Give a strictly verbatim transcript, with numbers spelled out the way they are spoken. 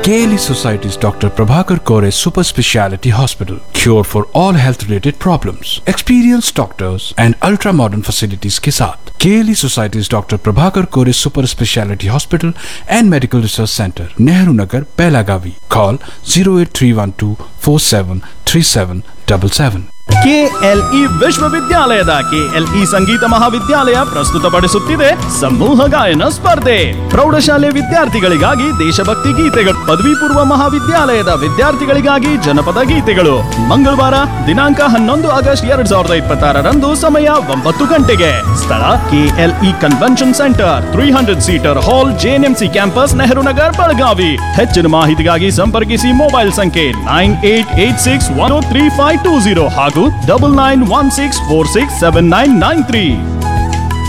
K L E Society's Doctor Prabhakar Kore Super Speciality Hospital. Cure for all health related problems. Experienced doctors and ultra modern facilities के साथ K L E Society's Doctor Prabhakar Kore Super Speciality Hospital and Medical Research Center, Nehru Nagar, Pelagavi. Call zero eight three one two four seven three seven seven seven. KLE ವಿಶ್ವವಿದ್ಯಾಲಯದ KLE ಸಂಗೀತ ಮಹಾವಿದ್ಯಾಲಯ ಪ್ರಸ್ತುತಪಡಿಸುತ್ತಿದೆ ಸಮೂಹ ಗಾಯನ ಸ್ಪರ್ಧೆ. ಪ್ರೌಢಶಾಲೆ ವಿದ್ಯಾರ್ಥಿಗಳಿಗಾಗಿ ದೇಶಭಕ್ತಿ ಗೀತೆಗಳು, ಪದವಿ ಪೂರ್ವ ಮಹಾವಿದ್ಯಾಲಯದ ವಿದ್ಯಾರ್ಥಿಗಳಿಗಾಗಿ ಜನಪದ ಗೀತೆಗಳು. ಮಂಗಳವಾರ ದಿನಾಂಕ ಹನ್ನೊಂದು ಆಗಸ್ಟ್ ಎರಡ್ ಸಾವಿರದ ಇಪ್ಪತ್ತಾರರಂದು ಸಮಯ ಒಂಬತ್ತು ಗಂಟೆಗೆ. ಸ್ಥಳ KLE convention centre, three hundred seater ಹಾಲ್, ಜೆಎನ್ಎಂಸಿ ಕ್ಯಾಂಪಸ್, ನೆಹರು ನಗರ್, ಬೆಳಗಾವಿ. ಹೆಚ್ಚಿನ ಮಾಹಿತಿಗಾಗಿ ಸಂಪರ್ಕಿಸಿ ಮೊಬೈಲ್ ಸಂಖ್ಯೆ nine eight eight six one three five two zero ಹಾಗೂ double nine one six four six seven nine nine three.